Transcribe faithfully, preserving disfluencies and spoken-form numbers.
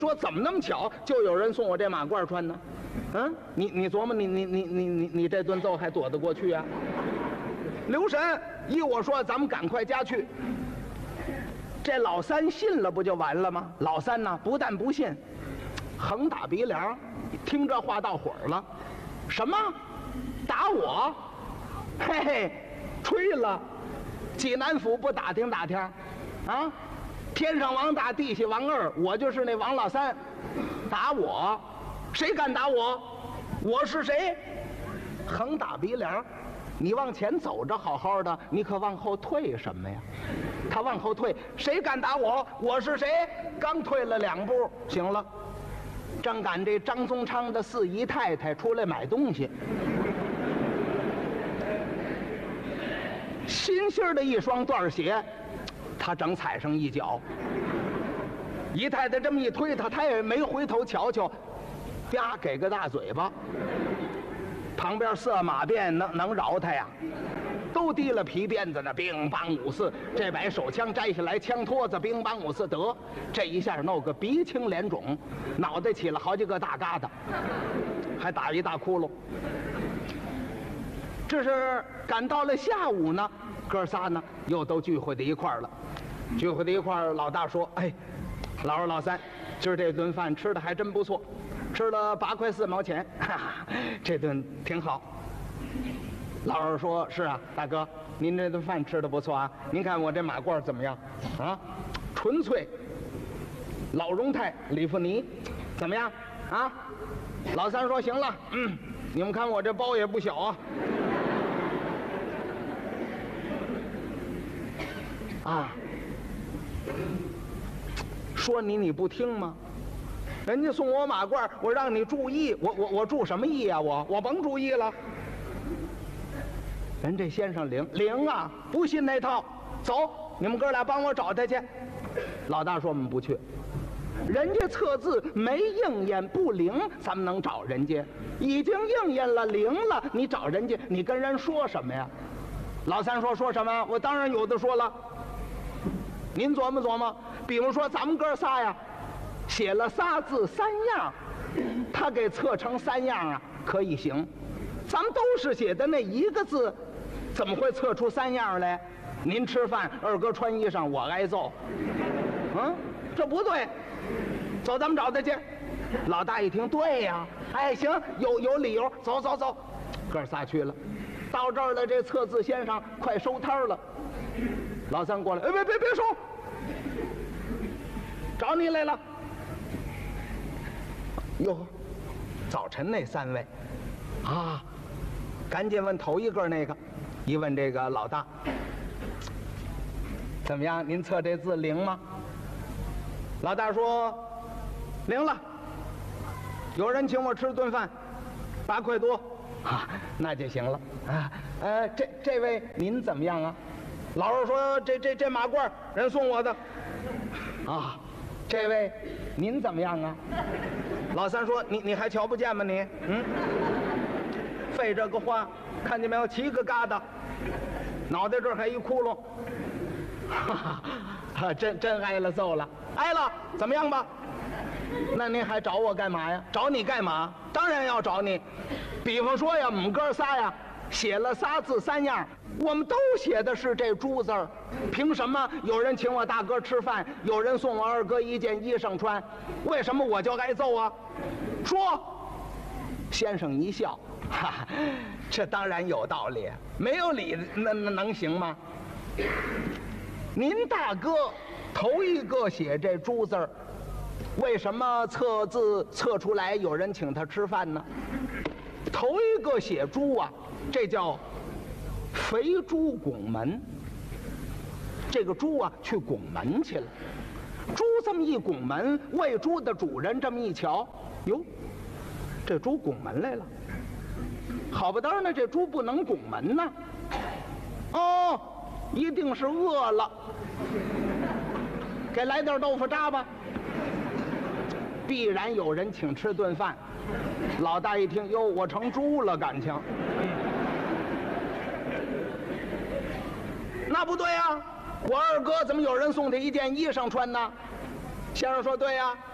说怎么那么巧，就有人送我这马褂穿呢？嗯，你你琢磨，你你你你你你这顿揍还躲得过去啊？留神，依我说，咱们赶快家去。这老三信了，不就完了吗？老三呢，不但不信，横打鼻梁，听这话到火了。什么？打我？嘿嘿，吹了！济南府不打听打听，啊？天上王大，地下王二，我就是那王老三。打我？谁敢打我？我是谁？横打鼻梁。你往前走着好好的，你可往后退什么呀？他往后退，谁敢打我？我是谁？刚退了两步，行了，正赶这张宗昌的四姨太太出来买东西，新新的一双缎鞋，他正踩上一脚。姨太太这么一推他，他也没回头瞧瞧，啪给个大嘴巴。旁边色马鞭能能饶他呀？都提了皮鞭子呢，乒乓五四，这把手枪摘下来，枪托子乒乓五四，得这一下弄个鼻青脸肿，脑袋起了好几个大疙瘩，还打一大窟窿。这是赶到了下午呢，哥仨呢又都聚会在一块儿了。聚会在一块儿，老大说：“哎，老二老三，今儿这顿饭吃的还真不错。”吃了八块四毛钱，哈哈，这顿挺好。老二说：“是啊，大哥，您这顿饭吃的不错啊。您看我这马褂怎么样？啊，纯粹老荣泰里弗尼，怎么样啊？”老三说：“行了，嗯，你们看我这包也不小啊。”啊，说你你不听吗？人家送我马褂，我让你注意，我我我注什么意啊？我我甭注意了。人这先生灵灵啊，不信那套，走，你们哥俩帮我找他去。老大说我们不去，人家测字没应验不灵，咱们能找人家？已经应验了灵了，你找人家，你跟人说什么呀？老三说说什么？我当然有的说了。您琢磨琢磨，比如说咱们哥仨呀。写了仨字三样，他给测成三样啊，可以行。咱们都是写的那一个字，怎么会测出三样来？您吃饭，二哥穿衣裳，我挨揍。嗯，这不对。走，咱们找他去。老大一听，对呀，哎，行，有有理由，走走走，哥仨去了。到这儿了，这测字先生快收摊了。老三过来，哎，别别别收，找你来了。哟，早晨那三位，啊，赶紧问头一个那个，一问这个老大，怎么样？您测这字灵吗？老大说，灵了。有人请我吃顿饭，八块多，啊，那就行了啊。呃，这这位您怎么样啊？老二说，这这这马褂人送我的，啊，这位您怎么样啊？老三说：“你你还瞧不见吗你？嗯，费这个话，看见没有？七个疙瘩，脑袋这儿还一窟窿，哈哈，真真挨了揍了，挨了，怎么样吧？那您还找我干嘛呀？找你干嘛？当然要找你。比方说呀，我们哥仨呀，写了仨字三样，我们都写的是这猪字儿，凭什么有人请我大哥吃饭，有人送我二哥一件衣裳穿，为什么我就挨揍啊？说，先生一笑，哈哈，这当然有道理，没有理那那能行吗？您大哥头一个写这猪字儿，为什么测字测出来有人请他吃饭呢？头一个写猪啊，这叫肥猪拱门。这个猪啊去拱门去了，猪这么一拱门，喂猪的主人这么一瞧，哟，这猪拱门来了，好不当呢，这猪不能拱门呢，哦，一定是饿了，给来点豆腐渣吧。必然有人请吃顿饭。老大一听，哟，我成猪了，感情。那不对呀、啊，我二哥怎么有人送他一件衣裳穿呢？先生说对呀、啊，